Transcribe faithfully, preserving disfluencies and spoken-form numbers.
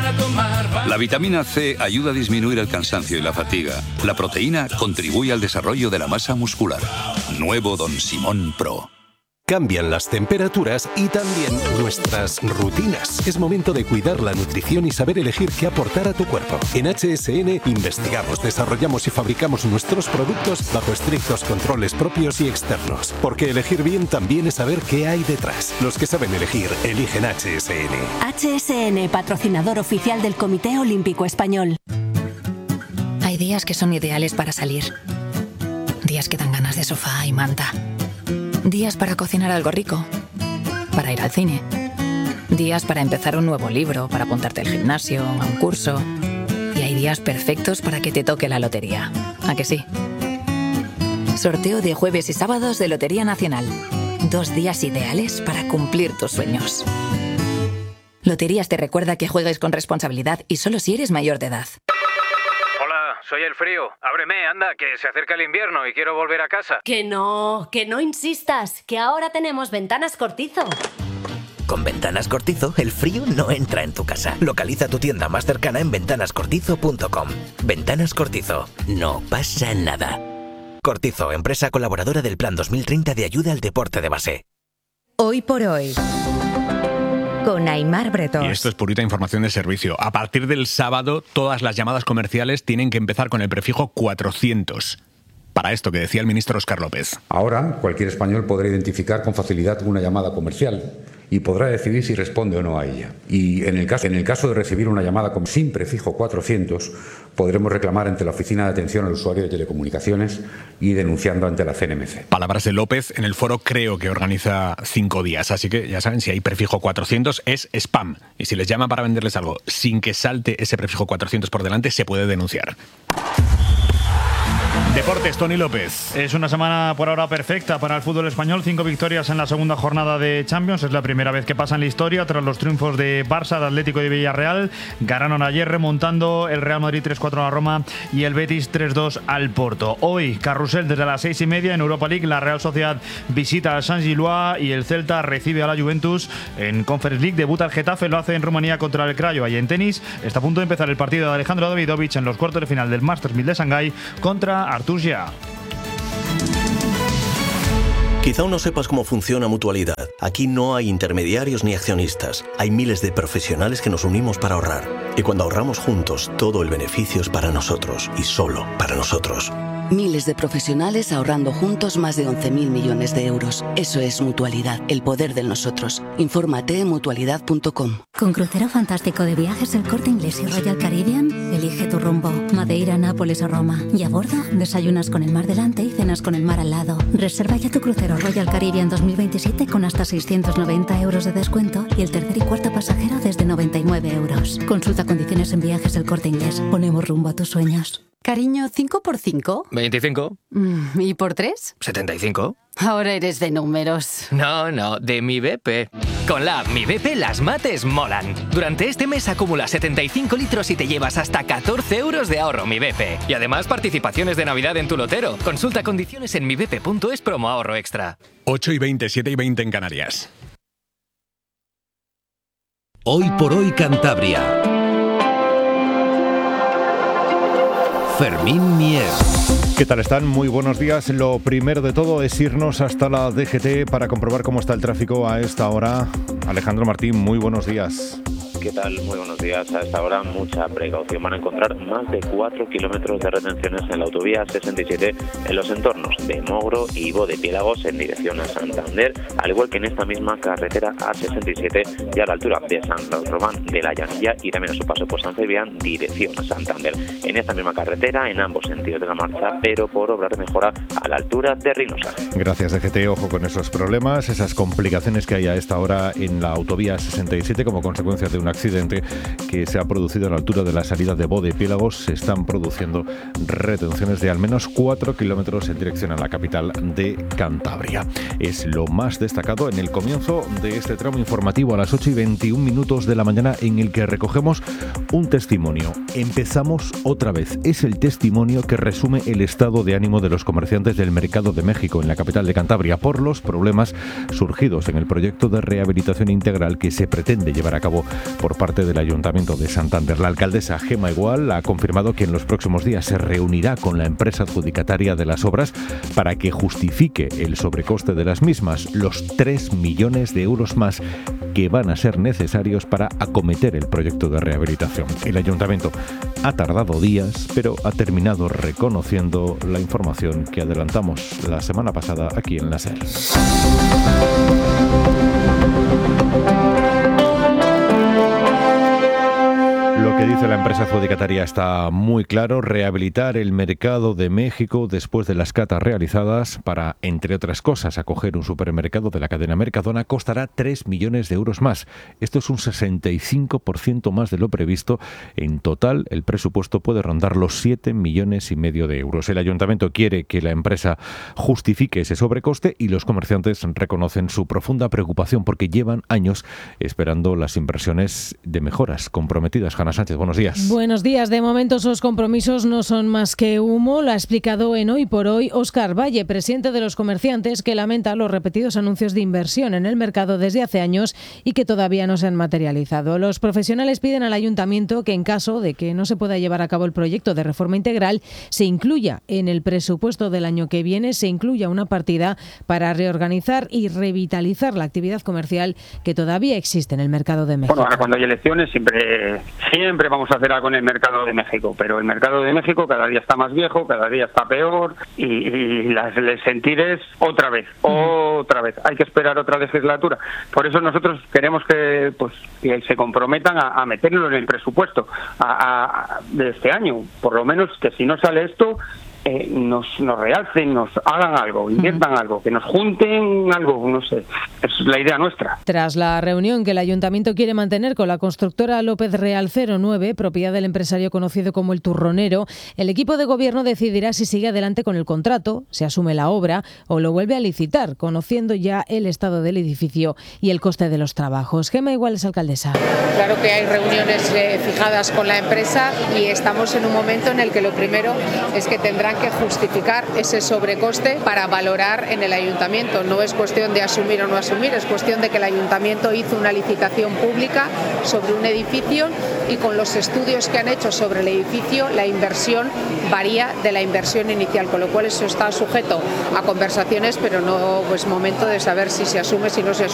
para tomar. La vitamina C ayuda a disminuir el cansancio y la fatiga. La proteína contribuye al desarrollo de la masa muscular. Nuevo Don Simón Pro. Cambian las temperaturas y también nuestras rutinas. Es momento de cuidar la nutrición y saber elegir qué aportar a tu cuerpo. En H S N investigamos, desarrollamos y fabricamos nuestros productos bajo estrictos controles propios y externos. Porque elegir bien también es saber qué hay detrás. Los que saben elegir, eligen H S N. H S N, patrocinador oficial del Comité Olímpico Español. Hay días que son ideales para salir. Días que dan ganas de sofá y manta. Días para cocinar algo rico, para ir al cine. Días para empezar un nuevo libro, para apuntarte al gimnasio, a un curso. Y hay días perfectos para que te toque la lotería. ¿A que sí? Sorteo de jueves y sábados de Lotería Nacional. Dos días ideales para cumplir tus sueños. Loterías te recuerda que juegues con responsabilidad y solo si eres mayor de edad. Soy el frío. Ábreme, anda, que se acerca el invierno y quiero volver a casa. Que no, que no insistas, que ahora tenemos Ventanas Cortizo. Con Ventanas Cortizo, el frío no entra en tu casa. Localiza tu tienda más cercana en ventanas cortizo punto com. Ventanas Cortizo. No pasa nada. Cortizo, empresa colaboradora del Plan dos mil treinta de ayuda al deporte de base. Hoy por hoy, con Aimar Bretós. Y esto es purita información de servicio. A partir del sábado, todas las llamadas comerciales tienen que empezar con el prefijo cuatrocientos. Para esto que decía el ministro Óscar López. Ahora, cualquier español podrá identificar con facilidad una llamada comercial y podrá decidir si responde o no a ella. Y en el caso, en el caso de recibir una llamada con, sin prefijo cuatrocientos, podremos reclamar ante la Oficina de Atención al Usuario de Telecomunicaciones y denunciando ante la C N M C. Palabras de López en el foro Creo, que organiza cinco días. Así que ya saben, si hay prefijo cuatrocientos es spam. Y si les llaman para venderles algo sin que salte ese prefijo cuatrocientos por delante, se puede denunciar. Deportes, Tony López. Es una semana por ahora perfecta para el fútbol español. Cinco victorias en la segunda jornada de Champions. Es la primera vez que pasa en la historia tras los triunfos de Barça, de Atlético y de Villarreal. Ganaron ayer remontando el Real Madrid tres cuatro a la Roma y el Betis tres dos al Porto. Hoy, carrusel desde las seis y media en Europa League. La Real Sociedad visita al San Gillois y el Celta recibe a la Juventus. En Conference League debuta el Getafe, lo hace en Rumanía contra el Craiova. Y en tenis está a punto de empezar el partido de Alejandro Davidovich en los cuartos de final del Masters mil de Shanghái contra Artur Gia. Quizá aún no sepas cómo funciona Mutualidad. Aquí no hay intermediarios ni accionistas. Hay miles de profesionales que nos unimos para ahorrar. Y cuando ahorramos juntos, todo el beneficio es para nosotros y solo para nosotros. Miles de profesionales ahorrando juntos más de once mil millones de euros. Eso es Mutualidad, el poder del nosotros. Infórmate en mutualidad punto com. Con crucero fantástico de viajes El Corte Inglés y Royal Caribbean, elige tu rumbo. Madeira, Nápoles o Roma. Y a bordo, desayunas con el mar delante y cenas con el mar al lado. Reserva ya tu crucero Royal Caribbean dos mil veintisiete con hasta seiscientos noventa euros de descuento y el tercer y cuarto pasajero desde noventa y nueve euros. Consulta condiciones en Viajes El Corte Inglés. Ponemos rumbo a tus sueños. Cariño, ¿cinco por cinco? veinticinco. ¿Y por tres? setenta y cinco. Ahora eres de números. No, no, de mi B P. Con la app Mi B P las mates molan. Durante este mes acumulas setenta y cinco litros y te llevas hasta catorce euros de ahorro Mi B P. Y además participaciones de Navidad en tu lotero. Consulta condiciones en mi b p punto es promo ahorro extra. ocho y veinte, siete y veinte en Canarias. Hoy por hoy Cantabria. Fermín Mier. ¿Qué tal están? Muy buenos días. Lo primero de todo es irnos hasta la D G T para comprobar cómo está el tráfico a esta hora. Alejandro Martín, muy buenos días. ¿Qué tal? Muy buenos días. A esta hora mucha precaución. Van a encontrar más de cuatro kilómetros de retenciones en la autovía sesenta y siete en los entornos de Mogro y Bodepiélagos en dirección a Santander, al igual que en esta misma carretera A sesenta y siete y a la altura de San Román de la Llanilla y también a su paso por San Cebrián, dirección a Santander. En esta misma carretera, en ambos sentidos de la marcha, pero por obras de mejora a la altura de Reynosa. Gracias, D G T. Ojo con esos problemas, esas complicaciones que hay a esta hora en la autovía sesenta y siete como consecuencia de un accidente que se ha producido a la altura de la salida de Bodepiélagos. Se están produciendo retenciones de al menos cuatro kilómetros en dirección a la capital de Cantabria. Es lo más destacado en el comienzo de este tramo informativo a las ocho y veintiún minutos de la mañana, en el que recogemos un testimonio. Empezamos otra vez. Es el testimonio que resume el estado de ánimo de los comerciantes del Mercado de México en la capital de Cantabria por los problemas surgidos en el proyecto de rehabilitación integral que se pretende llevar a cabo por parte del Ayuntamiento Ayuntamiento de Santander. La alcaldesa Gemma Igual ha confirmado que en los próximos días se reunirá con la empresa adjudicataria de las obras para que justifique el sobrecoste de las mismas, los tres millones de euros más que van a ser necesarios para acometer el proyecto de rehabilitación. El Ayuntamiento ha tardado días, pero ha terminado reconociendo la información que adelantamos la semana pasada aquí en la SER. Lo que dice la empresa adjudicataria está muy claro: rehabilitar el mercado de México después de las catas realizadas para, entre otras cosas, acoger un supermercado de la cadena Mercadona costará tres millones de euros más. Esto es un sesenta y cinco por ciento más de lo previsto. En total, el presupuesto puede rondar los siete millones y medio de euros. El Ayuntamiento quiere que la empresa justifique ese sobrecoste y los comerciantes reconocen su profunda preocupación porque llevan años esperando las inversiones de mejoras comprometidas. Hanna Sánchez, buenos días. Buenos días. De momento esos compromisos no son más que humo. Lo ha explicado en Hoy por Hoy Óscar Valle, presidente de los comerciantes, que lamenta los repetidos anuncios de inversión en el mercado desde hace años y que todavía no se han materializado. Los profesionales piden al Ayuntamiento que, en caso de que no se pueda llevar a cabo el proyecto de reforma integral, se incluya en el presupuesto del año que viene, se incluya una partida para reorganizar y revitalizar la actividad comercial que todavía existe en el mercado de México. Bueno, ahora cuando hay elecciones siempre... Siempre vamos a hacer algo en el mercado de México, pero el mercado de México cada día está más viejo, cada día está peor y, y las, el sentir es otra vez, otra vez. Hay que esperar otra legislatura. Por eso nosotros queremos que, pues, que se comprometan a, a meterlo en el presupuesto a, a, de este año. Por lo menos que si no sale esto... Eh, nos, nos realcen, nos hagan algo, inviertan uh-huh. algo, que nos junten algo, no sé, es la idea nuestra. Tras la reunión que el Ayuntamiento quiere mantener con la constructora López Real cero nueve, propiedad del empresario conocido como El Turronero, el equipo de gobierno decidirá si sigue adelante con el contrato, se asume la obra o lo vuelve a licitar, conociendo ya el estado del edificio y el coste de los trabajos. Gemma Igual es alcaldesa. Claro que hay reuniones eh, fijadas con la empresa y estamos en un momento en el que lo primero es que tendrán que justificar ese sobrecoste para valorar en el Ayuntamiento. No es cuestión de asumir o no asumir, es cuestión de que el Ayuntamiento hizo una licitación pública sobre un edificio y con los estudios que han hecho sobre el edificio la inversión varía de la inversión inicial, con lo cual eso está sujeto a conversaciones, pero no es momento de saber si se asume, si no se asume.